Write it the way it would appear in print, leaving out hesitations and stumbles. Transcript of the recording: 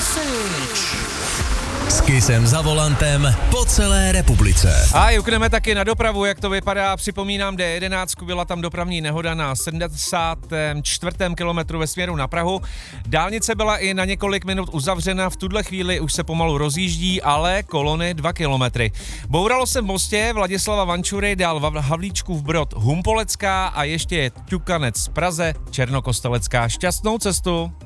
Hasič. S Kissem za volantem po celé republice. A jukneme taky na dopravu, jak to vypadá. Připomínám D11, byla tam dopravní nehoda na 74. kilometru ve směru na Prahu. Dálnice byla i na několik minut uzavřena, v tuhle chvíli už se pomalu rozjíždí, ale kolony 2 kilometry. Bouralo se v Mostě, Vladislava Vančury, dál Havlíčkův Brod Humpolecká a ještě je Ťukanec v Praze, Černokostelecká. Šťastnou cestu.